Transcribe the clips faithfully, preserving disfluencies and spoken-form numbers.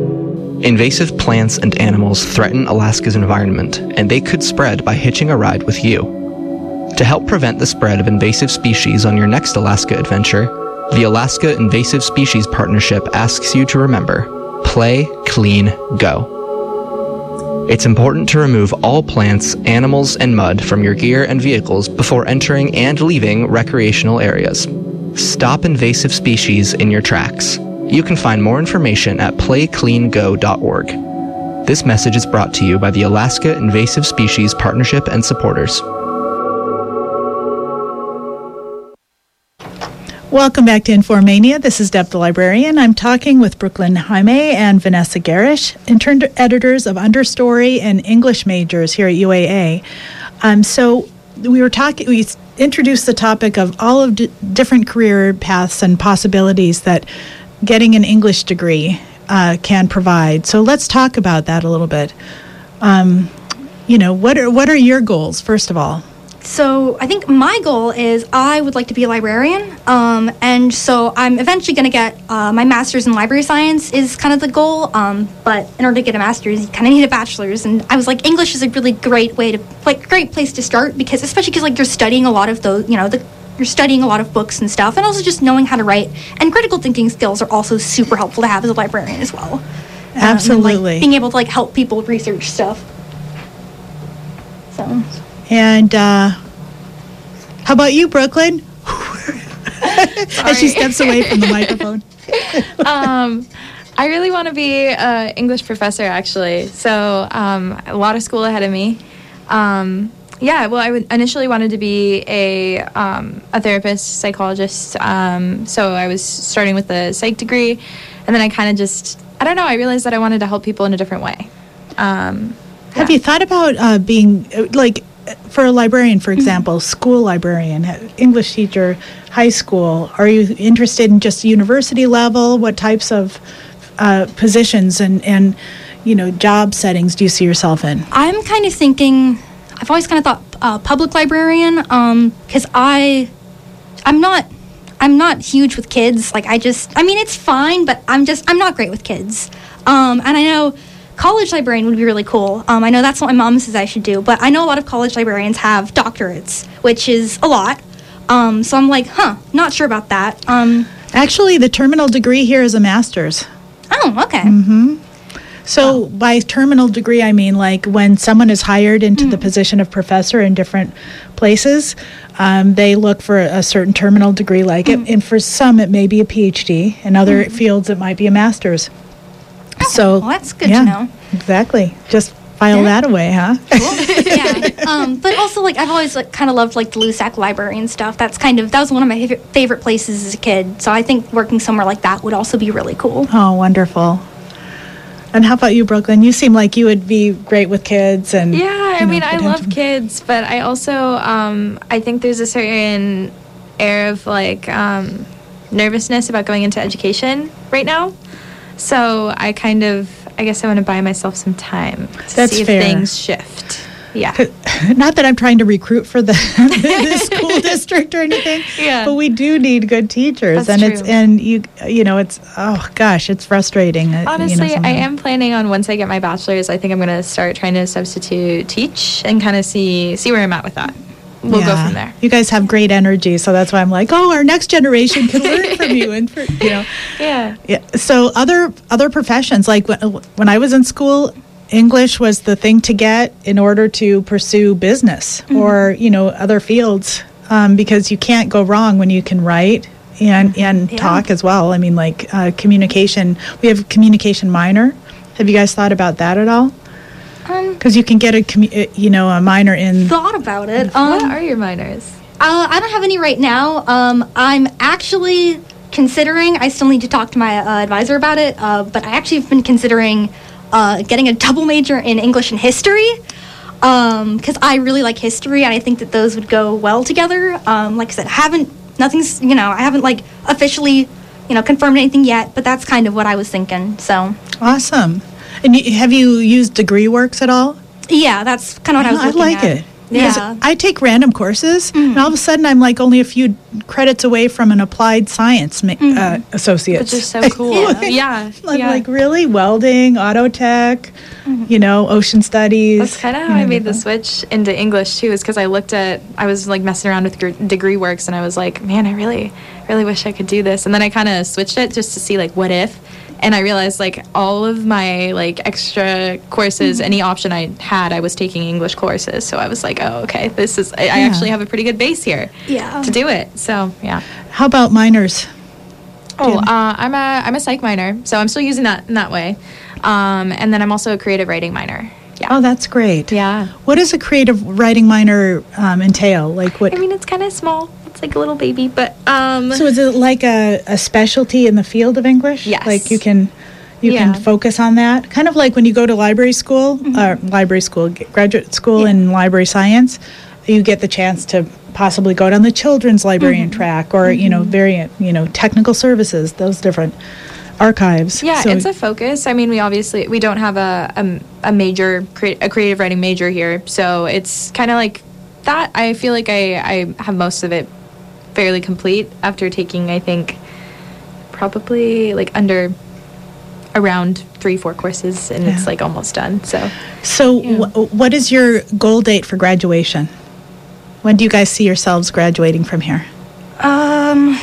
Invasive plants and animals threaten Alaska's environment, and they could spread by hitching a ride with you. To help prevent the spread of invasive species on your next Alaska adventure, the Alaska Invasive Species Partnership asks you to remember, play, clean, go. It's important to remove all plants, animals, and mud from your gear and vehicles before entering and leaving recreational areas. Stop invasive species in your tracks. You can find more information at play clean go dot org. This message is brought to you by the Alaska Invasive Species Partnership and supporters. Welcome back to Informania. This is Deb the Librarian. I'm talking with Brooklyn Jaime and Vanessa Garish, intern editors of Understory and English majors here at U A A. Um, so we were talking, we introduced the topic of all of d- different career paths and possibilities that getting an English degree uh, can provide. So let's talk about that a little bit. Um, you know, what are what are your goals, first of all? So I think my goal is I would like to be a librarian, um, and so I'm eventually going to get uh, my master's in library science is kind of the goal, um, but in order to get a master's, you kind of need a bachelor's, and I was like, English is a really great way to, like, great place to start, because especially because, like, you're studying a lot of those, you know, the you're studying a lot of books and stuff, and also just knowing how to write, and critical thinking skills are also super helpful to have as a librarian as well. Absolutely. Um, and, like, being able to, like, help people research stuff. So... And uh, how about you, Brooklyn? As she steps away from the microphone. um, I really want to be an English professor, actually. So um, a lot of school ahead of me. Um, yeah, well, I would initially wanted to be a um, a therapist, psychologist. Um, so I was starting with a psych degree, and then I kind of just, I don't know, I realized that I wanted to help people in a different way. Um, Have yeah. you thought about uh, being, like, for a librarian, for example, mm-hmm. school librarian, English teacher, high school, are you interested in just university level? What types of uh, positions and, and, you know, job settings do you see yourself in? I'm kind of thinking, I've always kind of thought uh, public librarian, because um, I, I'm not, I'm not huge with kids. Like, I just, I mean, it's fine, but I'm just, I'm not great with kids. Um, and I know college librarian would be really cool. Um, I know that's what my mom says I should do, but I know a lot of college librarians have doctorates, which is a lot. Um, so I'm like, huh, not sure about that. Um, Actually, the terminal degree here is a master's. Oh, okay. Mm-hmm. So oh. by terminal degree, I mean, like, when someone is hired into mm. the position of professor in different places, um, they look for a certain terminal degree like mm. it. And for some, it may be a P H D. In other mm. fields, it might be a master's. Oh, so well, that's good yeah, to know. Exactly. Just file yeah. that away, huh? Cool. Yeah. Um, but also, like, I've always like kind of loved like the Lusac Library and stuff. That's kind of that was one of my favorite, favorite places as a kid. So I think working somewhere like that would also be really cool. Oh, wonderful. And how about you, Brooklyn? You seem like you would be great with kids and yeah. I you know, mean, I love kids, but I also um, I think there's a certain air of like um, nervousness about going into education right now. So I kind of, I guess I want to buy myself some time to That's see if fair. things shift. Yeah. Not that I'm trying to recruit for the, the school district or anything. Yeah. But we do need good teachers. That's and true. it's and you you know, it's oh gosh, it's frustrating. Honestly, you know, I am planning on once I get my bachelor's, I think I'm going to start trying to substitute teach and kind of see see where I'm at with that. We'll yeah. go from there. You guys have great energy, so that's why I'm like, oh, our next generation can learn from you, and for, you know, yeah, yeah. So other other professions, like when, when I was in school, English was the thing to get in order to pursue business mm-hmm. or you know other fields, um, because you can't go wrong when you can write and and yeah. talk as well. I mean, like uh, communication. We have a communication minor. Have you guys thought about that at all? Because you can get a, commu- you know, a minor in... Thought about it. Um, what um, are your minors? Uh, I don't have any right now. Um, I'm actually considering, I still need to talk to my uh, advisor about it, uh, but I actually have been considering uh, getting a double major in English and history, because um, I really like history, and I think that those would go well together. Um, like I said, I haven't, nothing's, you know, I haven't, like, officially, you know, confirmed anything yet, but that's kind of what I was thinking, so. Awesome. And you, have you used DegreeWorks at all? Yeah, that's kind of what I was I looking like at. it. Because Yeah. I take random courses, and all of a sudden I'm like only a few credits away from an applied science ma- uh, associate. Which is so cool. Yeah. yeah. I'm yeah. like, really? Welding, auto tech, you know, ocean studies. That's kind of how I made the switch into English too, is because I looked at, I was like messing around with gr- degree works, and I was like, man, I really, really wish I could do this. And then I kind of switched it just to see like what if, and I realized like all of my like extra courses, Mm-hmm. any option I had, I was taking English courses. So I was like, oh, okay, this is, I, I Yeah. actually have a pretty good base here Yeah. to do it. So yeah. How about minors? Oh, uh, I'm a I'm a psych minor, so I'm still using that in that way. Um, and then I'm also a creative writing minor. Yeah. Oh, that's great. Yeah. What does a creative writing minor um, entail? Like what? I mean, it's kind of small. It's like a little baby, but um. So is it like a, a specialty in the field of English? Yes. Like you can you Yeah. can focus on that? Kind of like when you go to library school, or library school, g- graduate school in library science, you get the chance to possibly go down the children's librarian track or, you know, variant, you know, technical services, those different archives. Yeah, So- it's a focus. I mean, we obviously we don't have a a, a major crea- a creative writing major here, so it's kind of like that. I feel like I I have most of it fairly complete after taking, I think, probably like under around three four courses, and Yeah. it's like almost done. So So, Yeah. wh- what is your goal date for graduation? When do you guys see yourselves graduating from here? Um,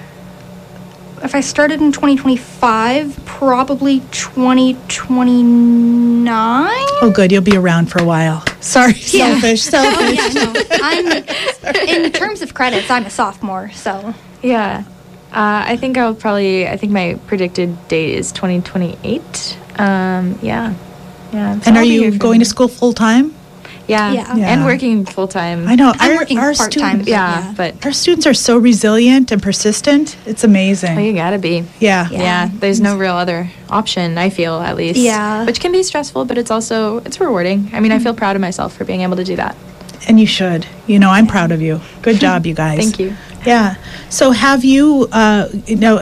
if I started in twenty twenty-five, probably twenty twenty-nine. Oh, good. You'll be around for a while. Sorry, Yeah. selfish, Oh selfish. yeah, no. I'm in terms of credits, I'm a sophomore, so yeah, uh, I think I'll probably. I think my predicted date is twenty twenty-eight. Um, yeah, yeah. So And I'll are be here you for going to the- school full time? Yeah, Yeah. Yeah. and working full time. I know. I'm our, working our part-time. students- Yeah, Yeah. but Our students are so resilient and persistent. It's amazing. well, you gotta be. yeah. Yeah. Yeah. there's no real other option, I feel, at least. Yeah. Which can be stressful, but it's also, it's rewarding. I mean, I feel proud of myself for being able to do that. And you should. You know, I'm proud of you. Good job, you guys. Thank you. Yeah. So have you, uh, you know,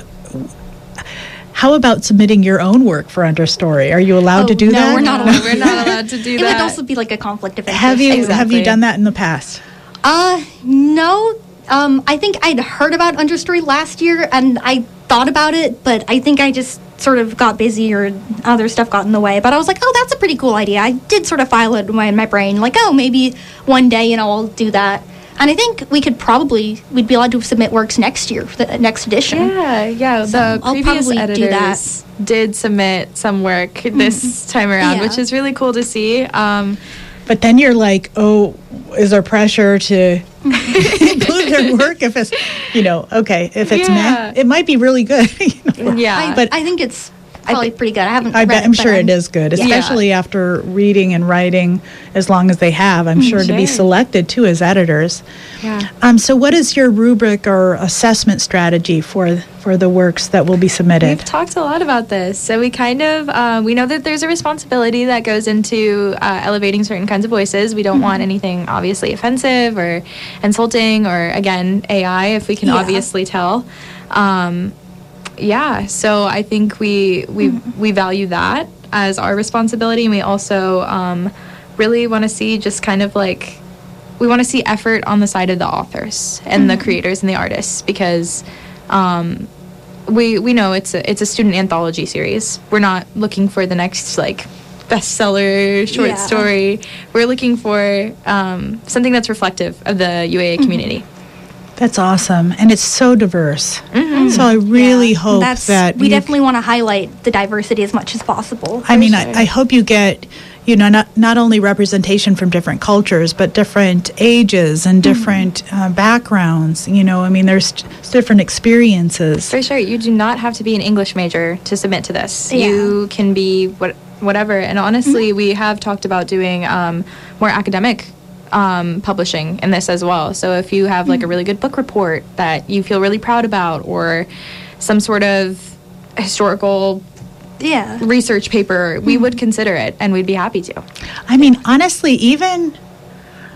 how about submitting your own work for Understory? Are you allowed Oh, to do no, that? we're not No, allowed. we're not allowed to do it that. would also be like a conflict of interest. Have you have Exactly. you done that in the past? Uh, no. Um, I think I'd heard about Understory last year, and I thought about it, but I think I just sort of got busy or other stuff got in the way. But I was like, oh, that's a pretty cool idea. I did sort of file it in my, in my brain, like, oh, maybe one day, you know, I'll do that. And I think we could probably, we'd be allowed to submit works next year for the next edition. Yeah, yeah. So the I'll previous probably do editors did submit some work this time around, Yeah. which is really cool to see. Um, But then you're like, oh, is there pressure to include their work if it's, you know, okay, if it's Yeah. meh, it might be really good. you know? yeah, I, But- I think it's probably pretty good. I haven't I read bet, it, I'm but sure it is good, yeah. especially after reading and writing as long as they have. I'm sure to be Sure. selected too as editors. yeah. Um, so, what is your rubric or assessment strategy for for the works that will be submitted? We've talked a lot about this. So we kind of, uh, we know that there's a responsibility that goes into uh, elevating certain kinds of voices. We don't want anything obviously offensive or insulting or, again, A I, if we can Yeah. obviously tell. Um, yeah, so I think we, we, we value that as our responsibility. And we also um, really want to see just kind of like, we want to see effort on the side of the authors and the creators and the artists, because um, we we know it's a it's a student anthology series. We're not looking for the next like bestseller short Yeah. story. We're looking for um, something that's reflective of the U A A community. That's awesome, and it's so diverse. So I really Yeah. hope That's, that we you- definitely want to highlight the diversity as much as possible. I mean, sure. I, I hope you get, you know, not not only representation from different cultures, but different ages and different uh, backgrounds. You know, I mean, there's t- different experiences. For sure, you do not have to be an English major to submit to this. Yeah. You can be what whatever. And honestly, we have talked about doing um, more academic um, publishing in this as well. So if you have like a really good book report that you feel really proud about, or some sort of historical Yeah. research paper, we would consider it, and we'd be happy to. I mean, honestly, even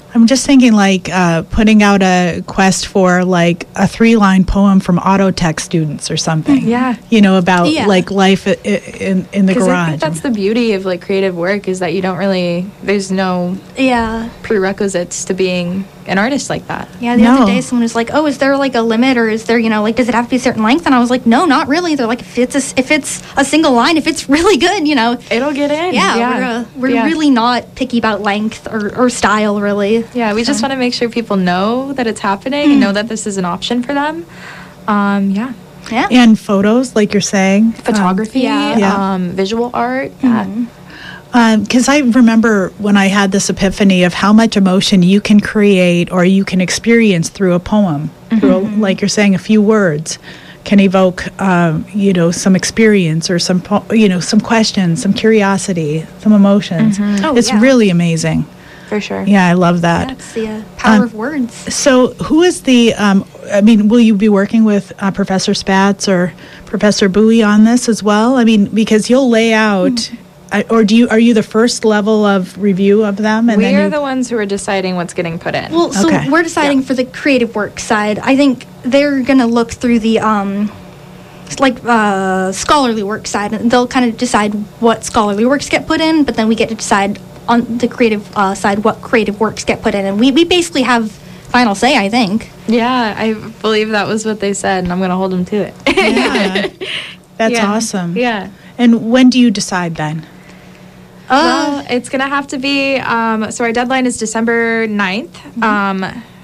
I'm just thinking like uh, putting out a quest for like a three-line poem from auto tech students or something. Yeah. You know, about Yeah. like life i- i- in, in the Because garage. I think that's the beauty of like creative work is that you don't really, there's no Yeah. prerequisites to being an artist like that. Yeah, the No. other day someone was like, "Oh, is there like a limit, or is there, you know, like, does it have to be a certain length?" And I was like, "No, not really." They're like, "If it's a, s- if it's a single line, if it's really good, you know, It'll get in. yeah, we're uh, we're Yeah. really not picky about length or, or style, really." Yeah, we just So- want to make sure people know that it's happening and know that this is an option for them. Um, yeah. Yeah. and photos, like you're saying. Photography, yeah. Yeah. Um, visual art. Yeah. Because I remember when I had this epiphany of how much emotion you can create or you can experience through a poem. Through, a- like you're saying, a few words can evoke, um, you know, some experience or some, po- you know, some questions, some curiosity, some emotions. Oh, It's yeah. really amazing. For sure. Yeah, I love that. That's the uh, power Um, of words. So, who is the? Um, I mean, will you be working with uh, Professor Spatz or Professor Bowie on this as well? I mean, because you'll lay out, I, or do you? Are you the first level of review of them? We then are you, the ones who are deciding what's getting put in. Well, so Okay. we're deciding for the creative work side. I think they're gonna look through the um, like uh, scholarly work side, and they'll kind of decide what scholarly works get put in. But then we get to decide on the creative uh, side what creative works get put in, and we, we basically have final say, I think. yeah, I believe that was what they said, and I'm going to hold them to it. yeah, that's Yeah. awesome. Yeah. And when do you decide then? Uh, Well, it's going to have to be, um, so our deadline is December ninth. Um,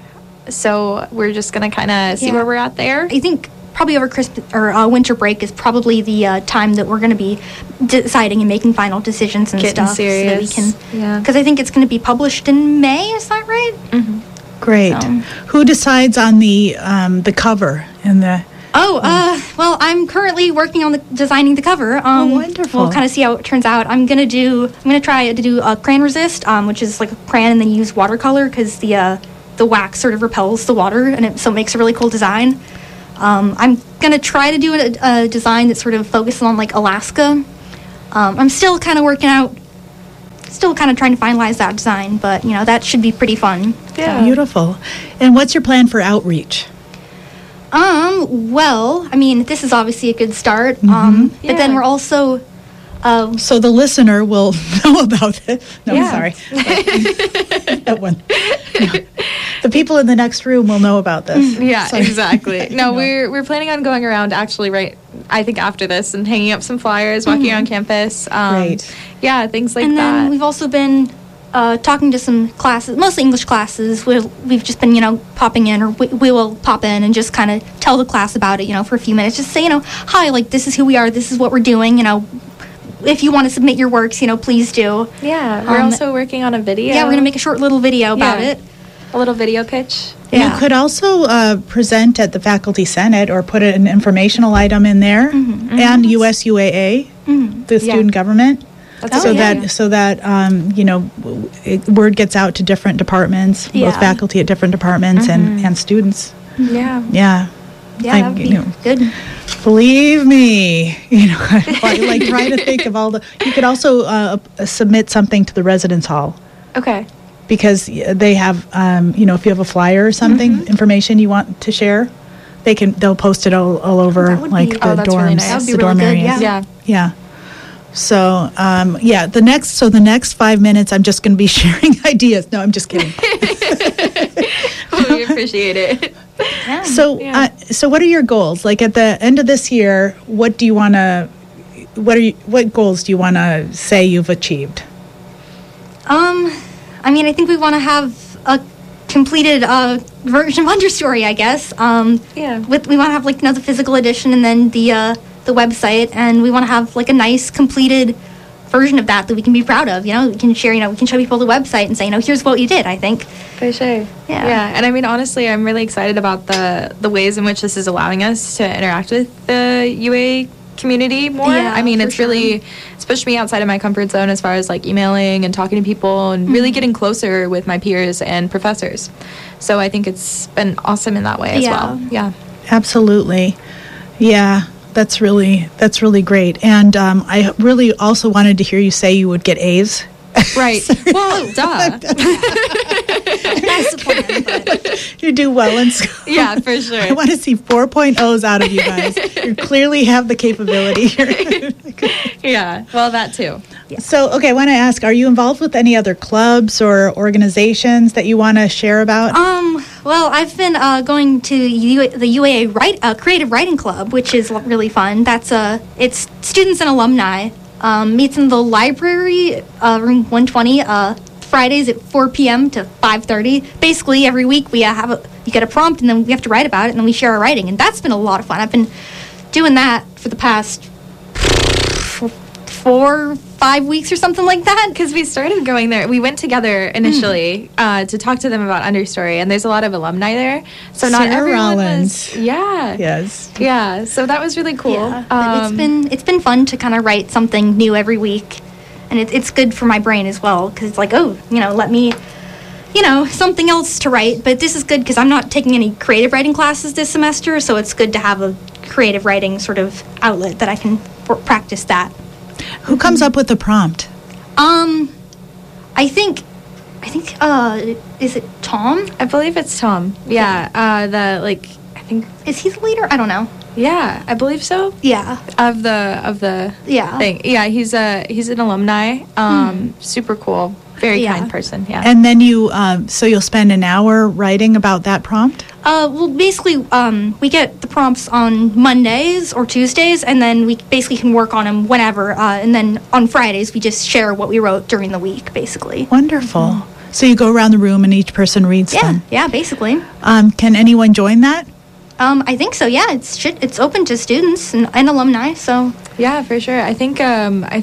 so we're just going to kind of see Yeah. where we're at there. I think probably over Christmas or uh, winter break is probably the uh, time that we're going to be deciding and making final decisions and Getting stuff. So that we serious. can, Yeah. because I think it's going to be published in May. Is that right? Great. So- Who decides on the um, the cover and the? Oh, uh, well, I'm currently working on the designing the cover. Um, Oh, wonderful. We'll kind of see how it turns out. I'm gonna do. I'm gonna try to do a crayon resist, um, which is like a crayon and then use watercolor because the uh, the wax sort of repels the water, and it so it makes a really cool design. Um, I'm gonna try to do a, a design that sort of focuses on like Alaska. Um, I'm still kind of working out, still kind of trying to finalize that design, but you know that should be pretty fun. Yeah. Beautiful. And what's your plan for outreach? Um, well, I mean, this is obviously a good start. Um, but then Yeah. we're also, uh, So the listener will know about it. No, Yeah. sorry. That one. No. The people in the next room will know about this. Yeah, Sorry. exactly. No, No. we're we're planning on going around actually right I think after this and hanging up some flyers, walking around campus. Um, Great. Yeah, things like and then that. we've also been uh, talking to some classes, mostly English classes. We'll, we've just been, you know, popping in, or we, we will pop in and just kind of tell the class about it, you know, for a few minutes. Just say, you know, hi, like, this is who we are, this is what we're doing, you know. If you want to submit your works, you know, please do. Yeah, we're Um, also working on a video. Yeah, we're going to make a short little video about Yeah. it. a little video pitch. Yeah. You could also uh, present at the Faculty Senate or put an informational item in there, and U S U A A, the student government, That's so a good that idea. so that um, you know w- it, word gets out to different departments, Yeah. both faculty at different departments and, and students. Yeah. Yeah. Yeah, I- that would be you know, good. Believe me, you know, like, like try to think of all the. You could also uh, submit something to the residence hall, Okay. because they have, um, you know, if you have a flyer or something, Mm-hmm. information you want to share, they can they'll post it all, all over That would like be- the Oh, that's dorms, really nice. That would be the really dorm good, areas. yeah. Yeah. Yeah. So um, yeah, the next so the next five minutes, I'm just going to be sharing ideas. No, I'm just kidding. We appreciate it. Yeah. So, Yeah. uh, so what are your goals? Like at the end of this year, what do you want to? What are you? What goals do you want to say you've achieved? Um, I mean, I think we want to have a completed uh, version of Understory, I guess. Um, Yeah. With we want to have like you know the physical edition and then the uh, the website, and we want to have like a nice completed version of that that we can be proud of. You know, we can share. You know, we can show people the website and say, you know, here's what you did. I think. For sure. Yeah. Yeah. And I mean, honestly, I'm really excited about the the ways in which this is allowing us to interact with the U A community more. Yeah, I mean, for it's really it's pushed me outside of my comfort zone as far as like emailing and talking to people and really getting closer with my peers and professors. So I think it's been awesome in that way as Yeah. well. Yeah. Absolutely, yeah. That's really that's really great. And um, I really also wanted to hear you say you would get A's Right. Well, duh. That's the plan. But You do well in school. Yeah, for sure. I want to see four point ohs out of you guys. You clearly have the capability here. Yeah. Well, that too. So, okay, I want to ask, are you involved with any other clubs or organizations that you want to share about? Um, well, I've been uh, going to U- the U A A write, uh, Creative Writing Club, which is l- really fun. That's uh, it's students and alumni. Um, meets in the library, uh, room one twenty, uh, Fridays at four p.m. to five thirty. Basically, every week we uh, have a, you get a prompt, and then we have to write about it, and then we share our writing. And that's been a lot of fun. I've been doing that for the past four, five weeks or something like that. Because we started going there. We went together initially uh, to talk to them about Understory, and there's a lot of alumni there. So not Sarah everyone Rollins. was. Yeah. Yes. Yeah. So that was really cool. Yeah, but it's Um, been it's been fun to kind of write something new every week, and it, it's good for my brain as well because it's like, oh, you know, let me, you know, something else to write. But this is good because I'm not taking any creative writing classes this semester, so it's good to have a creative writing sort of outlet that I can pr- practice that. Who comes up with the prompt? Um, I think, I think, uh, is it Tom? I believe it's Tom. Yeah. Uh, the like. I think. Is he the leader? I don't know. Yeah. I believe so. Yeah, Of the of the yeah. thing. Yeah. He's a he's an alumni. Um. Super cool. Very Yeah. kind person. Yeah. And then you, um, so you'll spend an hour writing about that prompt? Uh, well, basically, um, we get the prompts on Mondays or Tuesdays, and then we basically can work on them whenever. Uh, and then on Fridays, we just share what we wrote during the week, basically. Wonderful. So you go around the room and each person reads Yeah, them. yeah, basically. Um, can anyone join that? Um, I think so. Yeah, it's should, it's open to students and, and alumni. So Yeah, for sure. I think um, I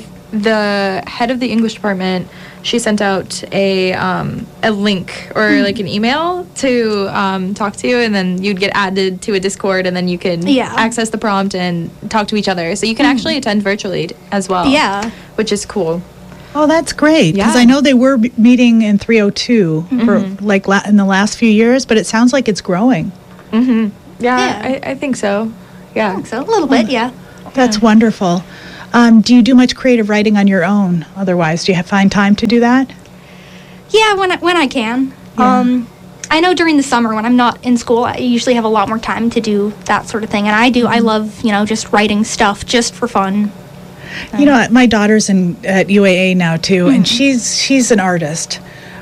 the head of the English department, she sent out a um, a link or Mm-hmm. like an email to um, talk to you, and then you'd get added to a Discord, and then you can Yeah. access the prompt and talk to each other. So you can actually attend virtually t- as well. Yeah. which is cool. Oh, that's great. Because Yeah. I know they were b- meeting in three oh two for like la- in the last few years, but it sounds like it's growing. Mm-hmm. Yeah, Yeah. I, I think so. Yeah. I think so a little bit. Yeah. That's wonderful. Um, do you do much creative writing on your own otherwise? Do you have, find time to do that? Yeah, when I, when I can. Yeah. Um, I know during the summer when I'm not in school, I usually have a lot more time to do that sort of thing, and I do. I love, you know, just writing stuff just for fun. You know, my daughter's in at U A A now too, and she's she's an artist.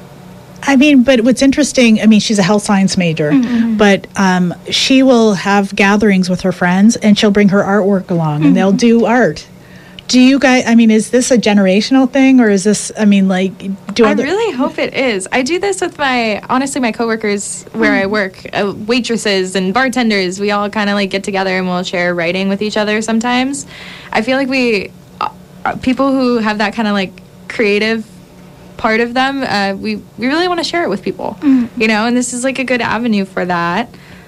I mean, but what's interesting, I mean, she's a health science major, but um, she will have gatherings with her friends, and she'll bring her artwork along, and they'll do art. Do you guys? I mean, is this a generational thing, or is this? I mean, like, do I other? really hope it is. I do this with my, honestly, my coworkers where I work, uh, waitresses and bartenders. We all kind of like get together and we'll share writing with each other sometimes. I feel like we, uh, uh, people who have that kind of like creative part of them, uh, we, we really want to share it with people, you know, and this is like a good avenue for that.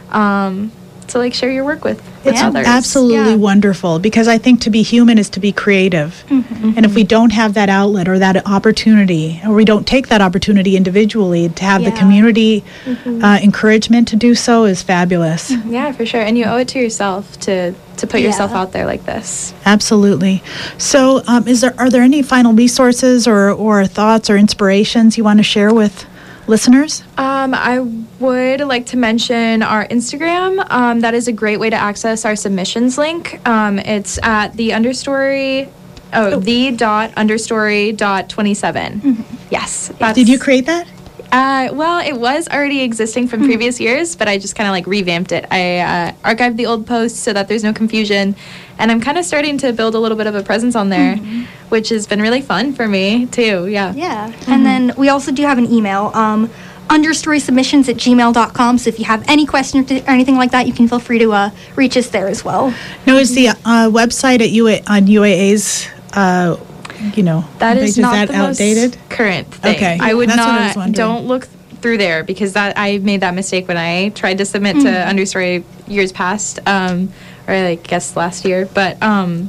Um, to like share your work with, with It's others. absolutely Yeah. wonderful because I think to be human is to be creative. And if we don't have that outlet or that opportunity, or we don't take that opportunity individually to have the Yeah. community uh, encouragement to do so is fabulous. Yeah, for sure. And you owe it to yourself to, to put yourself Yeah. out there like this. Absolutely. So, um, is there are there any final resources or, or thoughts or inspirations you want to share with listeners? Um, I would like to mention our Instagram. Um, that is a great way to access our submissions link. Um, it's at the understory, oh, the dot understory dot twenty-seven. Yes. That's, Did you create that? Uh, well, it was already existing from previous years, but I just kind of like revamped it. I uh, archived the old posts so that there's no confusion, and I'm kind of starting to build a little bit of a presence on there, which has been really fun for me too. Yeah. Yeah. And then we also do have an email, um, understorysubmissions at gmail dot com. So if you have any questions or anything like that, you can feel free to uh, reach us there as well. No, is the uh, website at U A on U A A's, uh, you know, That is is not that the outdated? most current thing. Okay. I would That's what I was not. wondering. Don't look through there because that I made that mistake when I tried to submit to Understory years past, um, or I like, guess last year. But um,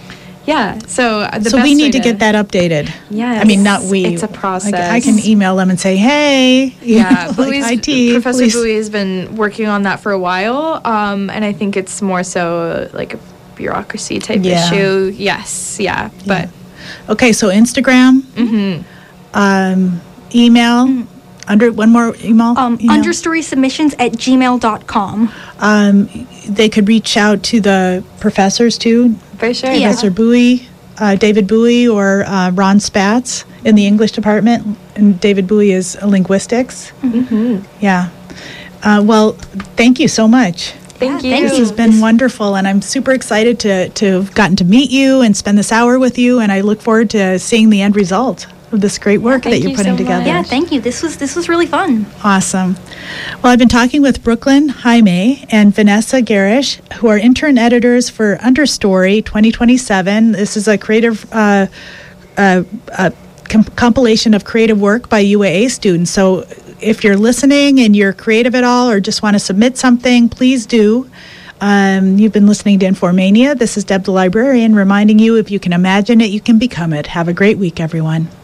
yeah. So uh, the So best we way need to get that updated. Yes. I mean, not we. It's a Like, process. I can email them and say, hey. you Yeah, know, like Bowie's, I T, Professor please. Bowie has been working on that for a while, um, and I think it's more so like a bureaucracy type Yeah. issue. Yes, yeah, but Okay, so Instagram. mhm. um, email, mm. under one more email? Um, email? understory submissions at gmail dot com. Um, they could reach out to the professors too. For sure. Yeah. Professor Bowie, uh, David Bowie, or uh, Ron Spatz in the English department. And David Bowie is linguistics. Mm-hmm. Yeah. Uh, well, thank you so much. Thank Yeah, you. thank This you. has been wonderful, and I'm super excited to, to have gotten to meet you and spend this hour with you, and I look forward to seeing the end result of this great work thank that you're you putting so together. much. Yeah, thank you. This was this was really fun. Awesome. Well, I've been talking with Brooklyn Jaime and Vanessa Garish, who are intern editors for Understory twenty twenty-seven. This is a creative uh, uh, uh, com- compilation of creative work by U A A students. So if you're listening and you're creative at all or just want to submit something, please do. Um, you've been listening to Informania. This is Deb the Librarian reminding you, if you can imagine it, you can become it. Have a great week, everyone.